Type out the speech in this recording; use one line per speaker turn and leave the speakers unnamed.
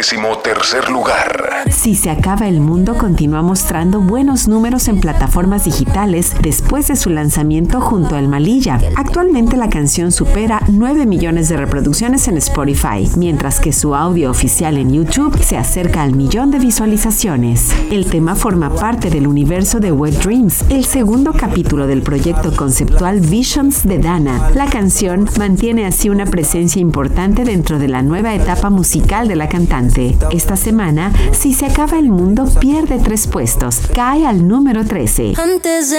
13º lugar.
Si se acaba el mundo continúa mostrando buenos números en plataformas digitales después de su lanzamiento junto al Malilla. Actualmente la canción supera 9 millones de reproducciones en Spotify, mientras que su audio oficial en YouTube se acerca al 1.000.000 de visualizaciones. El tema forma parte del universo de Wet Dreams, el segundo capítulo del proyecto conceptual Visions de Dana. La canción mantiene así una presencia importante dentro de la nueva etapa musical de la cantante. Esta semana, Si se acaba el mundo pierde 3 puestos, cae al número 13.
Antes de